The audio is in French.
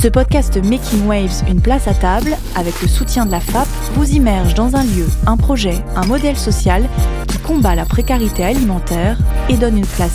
Ce podcast Making Waves, une place à table, avec le soutien de la FAP, vous immerge dans un lieu, un projet, un modèle social qui combat la précarité alimentaire et donne une place